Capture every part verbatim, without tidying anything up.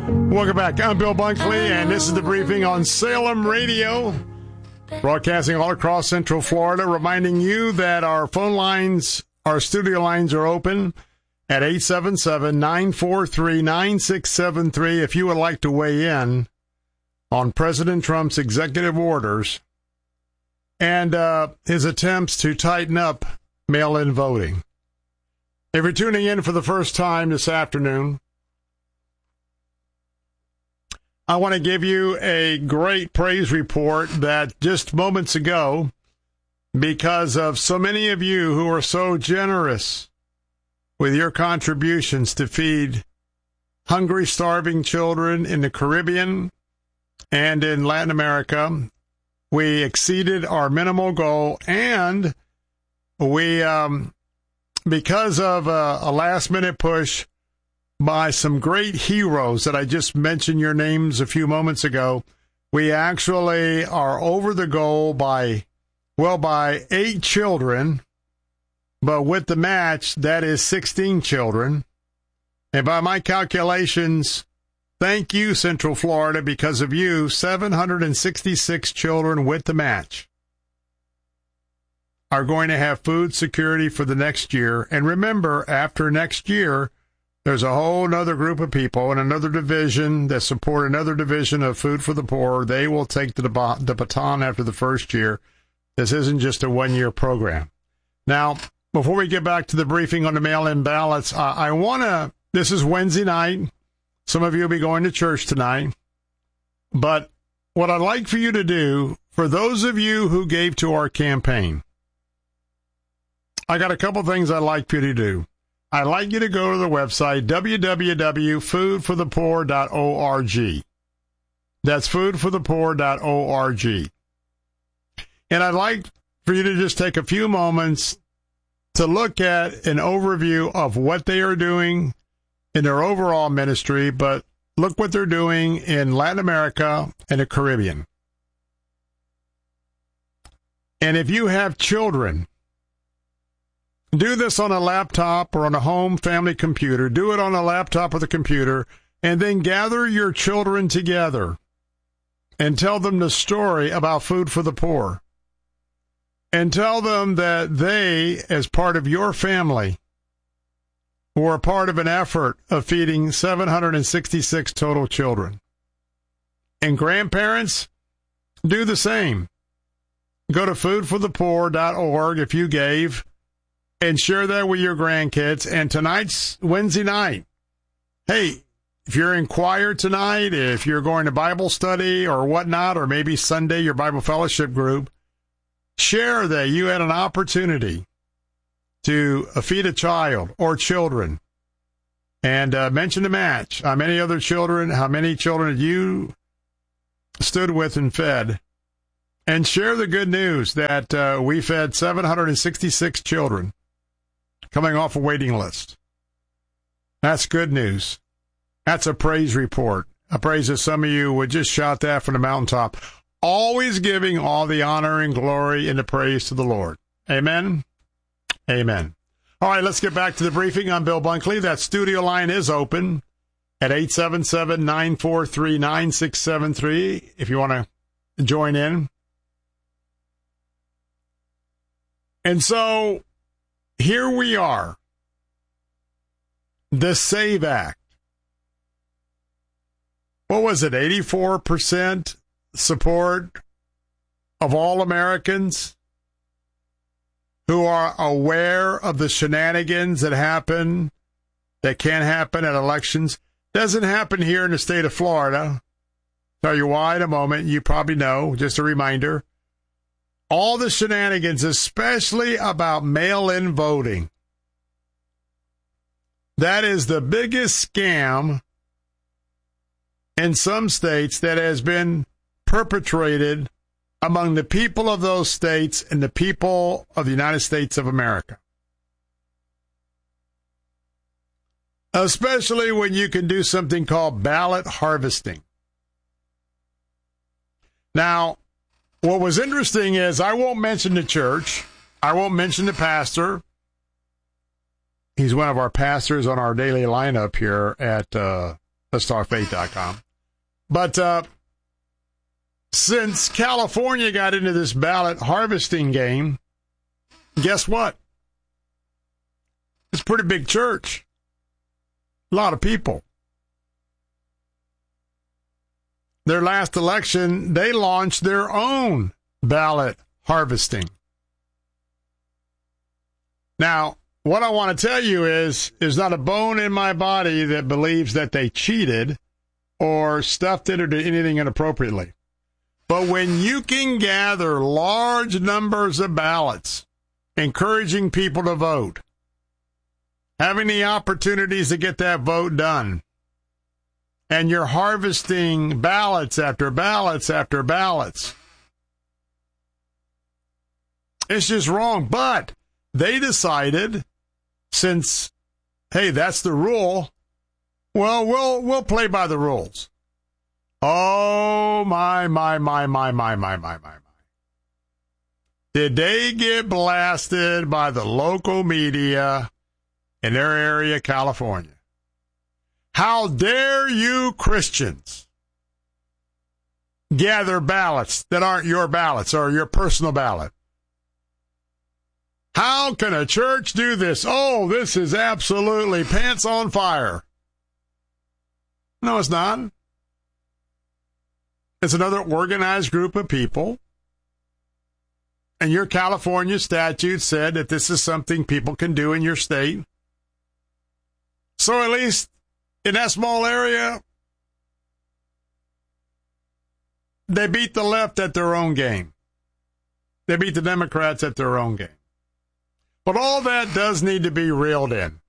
Welcome back. I'm Bill Bunkley, and this is the briefing on Salem Radio, broadcasting all across Central Florida, reminding you that our phone lines, our studio lines are open at eight seven seven, nine four three, nine six seven three if you would like to weigh in on President Trump's executive orders and uh, his attempts to tighten up mail-in voting. If you're tuning in for the first time this afternoon, I want to give you a great praise report that just moments ago, because of so many of you who are so generous with your contributions to feed hungry, starving children in the Caribbean and in Latin America, we exceeded our minimal goal, and we, um, because of a, a last-minute push by some great heroes that I just mentioned your names a few moments ago, we actually are over the goal by, well, by eight children, but with the match, that is sixteen children. And by my calculations, thank you, Central Florida, because of you, seven hundred sixty-six children with the match are going to have food security for the next year. And remember, after next year, there's a whole other group of people in another division that support another division of Food for the Poor. They will take the, the baton after the first year. This isn't just a one-year program. Now, before we get back to the briefing on the mail-in ballots, uh, I want to, this is Wednesday night. Some of you will be going to church tonight. But what I'd like for you to do, for those of you who gave to our campaign, I got a couple things I'd like for you to do. I'd like you to go to the website, w w w dot food for the poor dot org. That's food for the poor dot org. And I'd like for you to just take a few moments to look at an overview of what they are doing in their overall ministry, but look what they're doing in Latin America and the Caribbean. And if you have children, do this on a laptop or on a home family computer. Do it on a laptop or the computer, and then gather your children together and tell them the story about Food for the Poor. And tell them that they, as part of your family, were part of an effort of feeding seven hundred sixty-six total children. And grandparents, do the same. Go to food for the poor dot org if you gave, and share that with your grandkids. And tonight's Wednesday night. Hey, if you're in choir tonight, if you're going to Bible study or whatnot, or maybe Sunday, your Bible fellowship group, share that you had an opportunity to feed a child or children. And uh, mention the match. How many other children, how many children you stood with and fed. And share the good news that uh, we fed seven hundred sixty-six children coming off a waiting list. That's good news. That's a praise report. I praise that some of you would just shout that from the mountaintop. Always giving all the honor and glory and the praise to the Lord. Amen? Amen. All right, let's get back to the briefing. I'm Bill Bunkley. That studio line is open at eight seven seven, nine four three, nine six seven three if you want to join in. And so here we are, the SAVE Act. What was it, eighty-four percent support of all Americans who are aware of the shenanigans that happen, that can happen at elections? Doesn't happen here in the state of Florida. Tell you why in a moment. You probably know. Just a reminder. All the shenanigans, especially about mail-in voting. That is the biggest scam in some states that has been perpetrated among the people of those states and the people of the United States of America. Especially when you can do something called ballot harvesting. Now, what was interesting is I won't mention the church. I won't mention the pastor. He's one of our pastors on our daily lineup here at uh, let's talk faith dot com. But uh, since California got into this ballot harvesting game, guess what? It's a pretty big church. A lot of people. Their last election, they launched their own ballot harvesting. Now, what I want to tell you is, there's not a bone in my body that believes that they cheated or stuffed it or did anything inappropriately. But when you can gather large numbers of ballots, encouraging people to vote, having the opportunities to get that vote done, and you're harvesting ballots after ballots after ballots, it's just wrong. But they decided, since, hey, that's the rule, well, we'll we'll play by the rules. Oh, my, my, my, my, my, my, my, my, my. Did they get blasted by the local media in their area, California? How dare you Christians gather ballots that aren't your ballots or your personal ballot? How can a church do this? Oh, this is absolutely pants on fire. No, it's not. It's another organized group of people. And your California statute said that this is something people can do in your state. So at least in that small area, they beat the left at their own game. They beat the Democrats at their own game. But all that does need to be reeled in.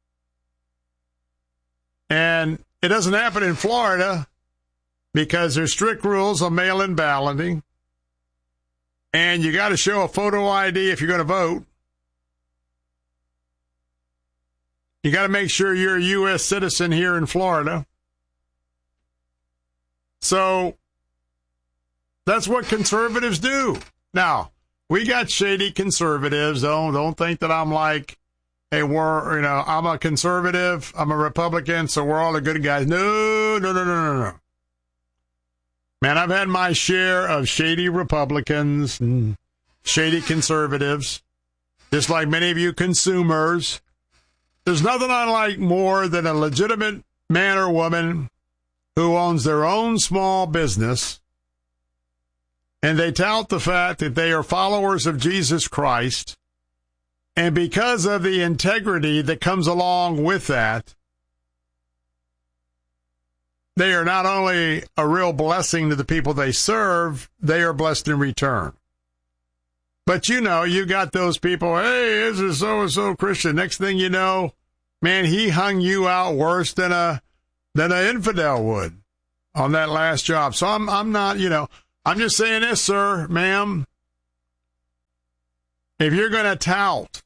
And it doesn't happen in Florida because there's strict rules on mail-in balloting. And you got to show a photo I D if you're going to vote. You got to make sure you're a U S citizen here in Florida. So that's what conservatives do. Now, we got shady conservatives. Don't don't think that I'm like, hey, we're, you know, I'm a conservative, I'm a Republican, so we're all the good guys. No, no, no, no, no, no. Man, I've had my share of shady Republicans and shady conservatives, just like many of you consumers. There's nothing I like more than a legitimate man or woman who owns their own small business, and they tout the fact that they are followers of Jesus Christ, and because of the integrity that comes along with that, they are not only a real blessing to the people they serve, they are blessed in return. But you know, you got those people, hey, this is so-and-so Christian. Next thing you know, man, he hung you out worse than a than an infidel would on that last job. So I'm I'm not, you know, I'm just saying this, sir, ma'am. If you're going to tout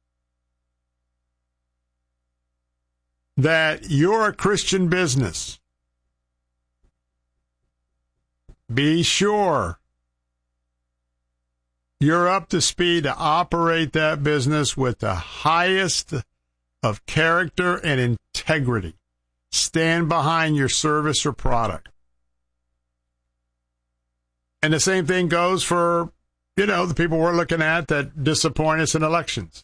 that you're a Christian business, be sure you're up to speed to operate that business with the highest of character and integrity. Stand behind your service or product. And the same thing goes for, you know, the people we're looking at that disappoint us in elections.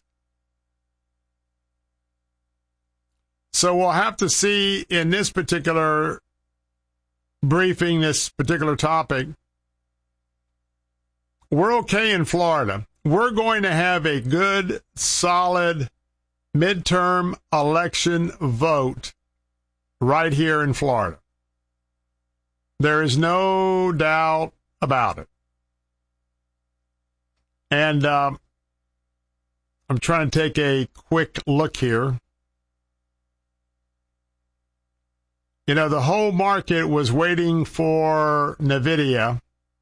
So we'll have to see in this particular briefing, this particular topic. We're okay in Florida. We're going to have a good, solid midterm election vote right here in Florida. There is no doubt about it. And um, I'm trying to take a quick look here. You know, the whole market was waiting for NVIDIA.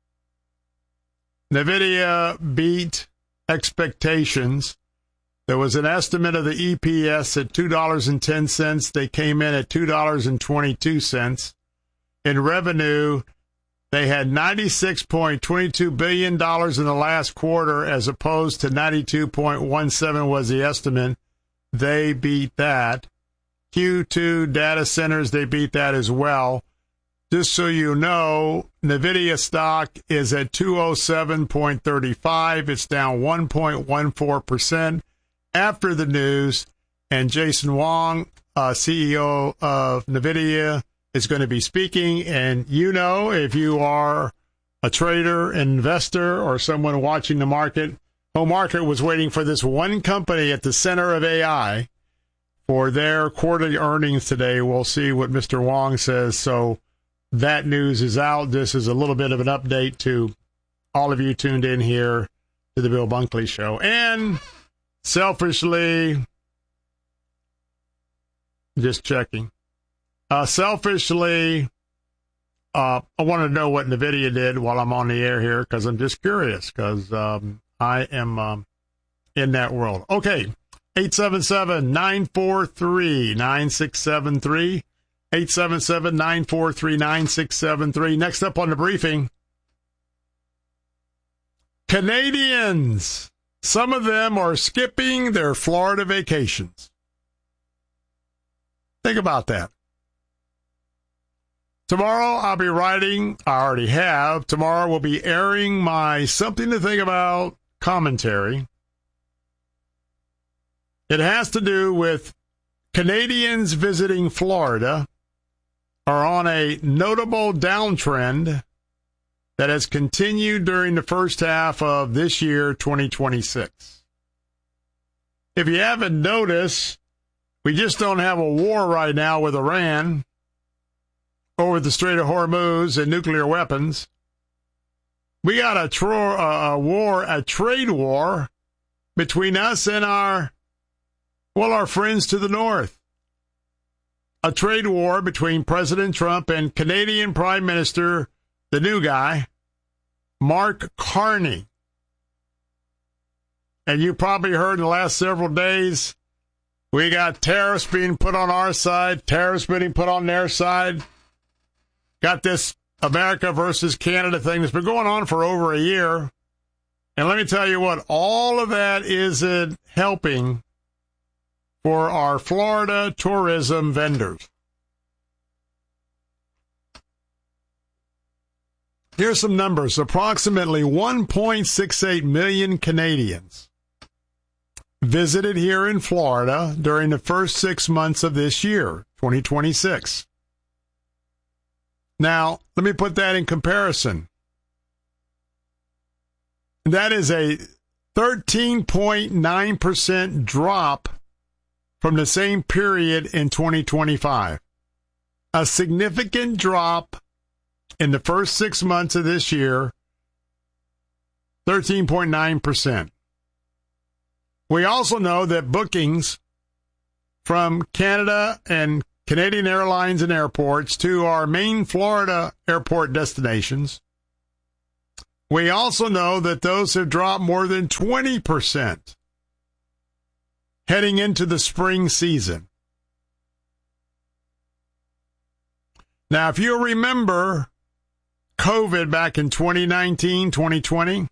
NVIDIA beat expectations. There was an estimate of the E P S at two dollars and ten cents. They came in at two dollars and twenty-two cents. In revenue, they had ninety-six point two two billion dollars in the last quarter as opposed to ninety-two point one seven was the estimate. They beat that. Q two data centers, they beat that as well. Just so you know, NVIDIA stock is at two oh seven thirty-five. It's down one point one four percent after the news. And Jason Wong, uh, C E O of NVIDIA, is going to be speaking. And you know, if you are a trader, an investor, or someone watching the market, whole market was waiting for this one company at the center of A I for their quarterly earnings today. We'll see what Mister Wong says. So that news is out. This is a little bit of an update to all of you tuned in here to the Bill Bunkley Show. And selfishly, just checking, uh, selfishly, uh, I want to know what NVIDIA did while I'm on the air here because I'm just curious because um, I am um, in that world. Okay, eight seven seven, nine four three, nine six seven three. eight seven seven, nine four three, nine six seven three. Next up on the briefing, Canadians. Some of them are skipping their Florida vacations. Think about that. Tomorrow I'll be writing, I already have, tomorrow we'll be airing my Something to Think About commentary. It has to do with Canadians visiting Florida are on a notable downtrend that has continued during the first half of this year, twenty twenty-six. If you haven't noticed, we just don't have a war right now with Iran over the Strait of Hormuz and nuclear weapons. We got a, tro- a war, a trade war between us and our, well, our friends to the north. A trade war between President Trump and Canadian Prime Minister, the new guy, Mark Carney. And you probably heard in the last several days, we got tariffs being put on our side, tariffs being put on their side. Got this America versus Canada thing that's been going on for over a year. And let me tell you what, all of that isn't helping for our Florida tourism vendors. Here's some numbers. Approximately one point six eight million Canadians visited here in Florida during the first six months of this year, twenty twenty-six. Now, let me put that in comparison. That is a thirteen point nine percent drop from the same period in twenty twenty-five. A significant drop in the first six months of this year, thirteen point nine percent. We also know that bookings from Canada and Canadian Airlines and airports to our main Florida airport destinations, we also know that those have dropped more than twenty percent. Heading into the spring season. Now, if you remember COVID back in twenty nineteen, twenty twenty,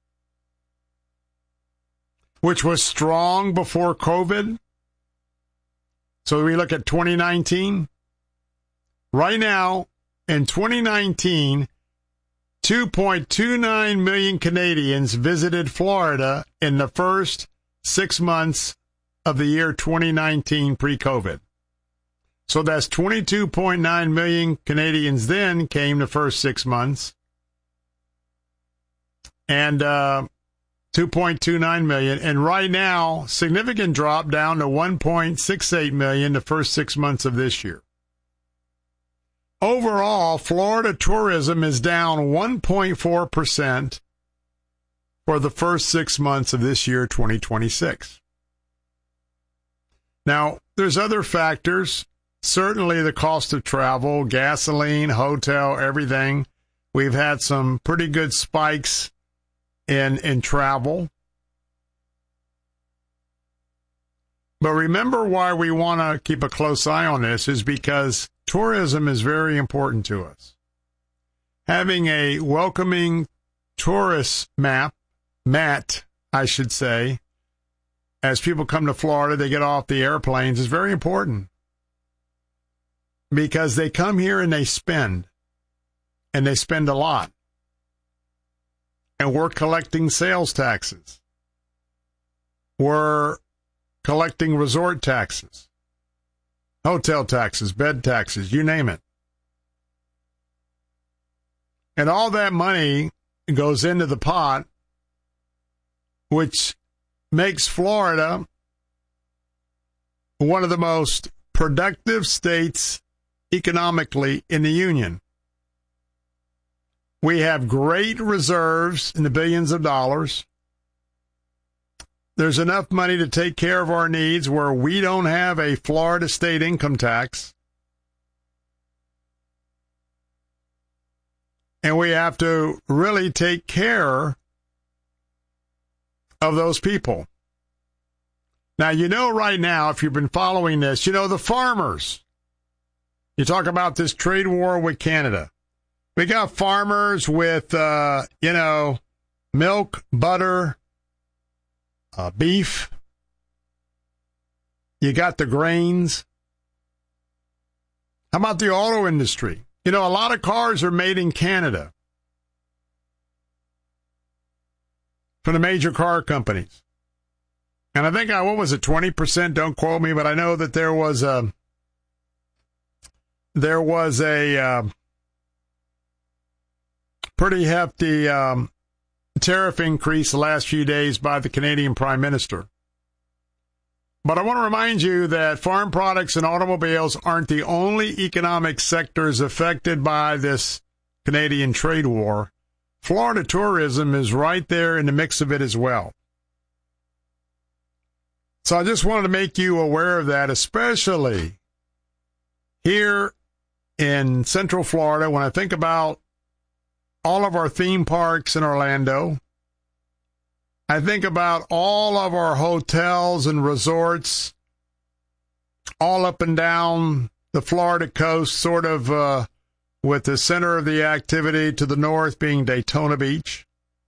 which was strong before COVID, so we look at twenty nineteen. Right now, in twenty nineteen, two point two nine million Canadians visited Florida in the first six months of the year twenty nineteen pre-COVID. So that's twenty-two point nine million Canadians then came the first six months. And uh, two point two nine million. And right now, significant drop down to one point six eight million the first six months of this year. Overall, Florida tourism is down one point four percent for the first six months of this year, twenty twenty-six. Now, there's other factors. Certainly the cost of travel, gasoline, hotel, everything. We've had some pretty good spikes in, in travel. But remember why we want to keep a close eye on this is because tourism is very important to us. Having a welcoming tourist map, mat, I should say, as people come to Florida, they get off the airplanes, is very important. because they come here and they spend, and they spend a lot. And we're collecting sales taxes. We're collecting resort taxes, hotel taxes, bed taxes, you name it. And all that money goes into the pot, which makes Florida one of the most productive states economically in the union. We have great reserves in the billions of dollars. There's enough money to take care of our needs where we don't have a Florida state income tax. And we have to really take care of those people. Now, you know right now, if you've been following this, you know the farmers. You talk about this trade war with Canada. We got farmers with, uh, you know, milk, butter, uh, beef. You got the grains. How about the auto industry? You know, a lot of cars are made in Canada from the major car companies. And I think, I, what was it, twenty percent? Don't quote me, but I know that there was a, there was a, uh, pretty hefty um, tariff increase the last few days by the Canadian Prime Minister. But I want to remind you that farm products and automobiles aren't the only economic sectors affected by this Canadian trade war. Florida tourism is right there in the mix of it as well. So I just wanted to make you aware of that, especially here in Central Florida. When I think about all of our theme parks in Orlando, I think about all of our hotels and resorts all up and down the Florida coast, sort of uh, with the center of the activity to the north being Daytona Beach.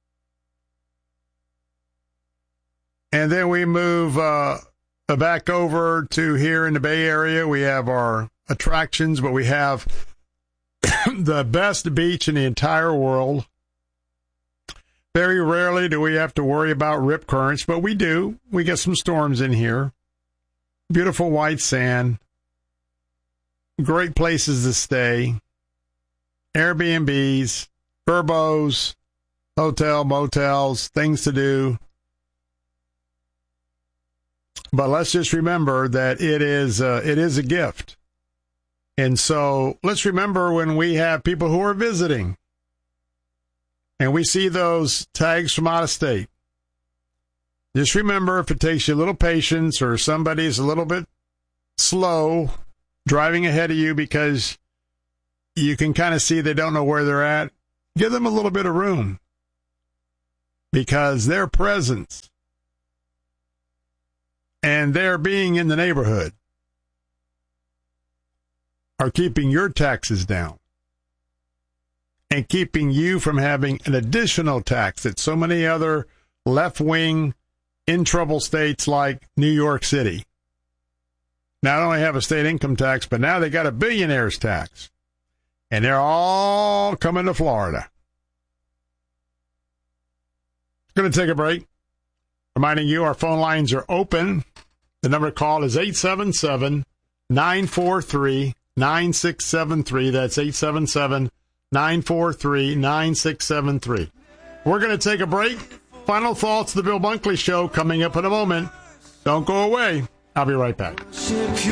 And then we move uh, back over to here in the Bay Area. We have our attractions, but we have the best beach in the entire world. Very rarely do we have to worry about rip currents, but we do. We get some storms in here. Beautiful white sand. Great places to stay. Airbnbs, Burbos, hotel, motels, things to do. But let's just remember that it is uh, it is a gift. And so let's remember when we have people who are visiting and we see those tags from out of state. Just remember, if it takes you a little patience or somebody's a little bit slow driving ahead of you because you can kind of see they don't know where they're at, give them a little bit of room, because their presence and their being in the neighborhood are keeping your taxes down and keeping you from having an additional tax that so many other left-wing, in-trouble states like New York City not only have a state income tax, but now they got a billionaire's tax. And they're all coming to Florida. Going to take a break. Reminding you our phone lines are open. The number to call is eight seven seven, nine four three, nine six seven three. That's eight seven seven, nine four three, nine six seven three. We're going to take a break. Final thoughts of the Bill Bunkley Show coming up in a moment. Don't go away. I'll be right back.